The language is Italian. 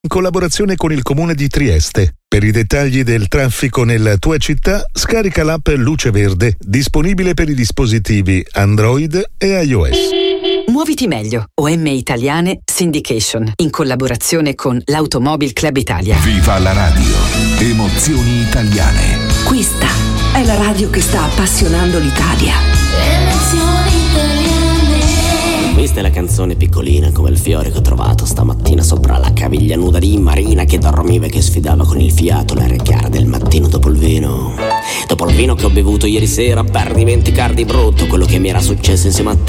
in collaborazione con il Comune di Trieste. Per i dettagli del traffico nella tua città, scarica l'app Luce Verde, disponibile per i dispositivi Android e iOS. Muoviti meglio. OM Italiane Syndication, in collaborazione con l'Automobile Club Italia. Viva la radio. Emozioni italiane. Questa è la radio che sta appassionando l'Italia. Emozioni italiane. Questa è la canzone piccolina come il fiore che ho trovato stamattina sopra la caviglia nuda di Marina, che dormiva e che sfidava con il fiato l'aria chiara del mattino dopo il vino. Dopo il vino che ho bevuto ieri sera per dimenticare di brutto quello che mi era successo insieme a te.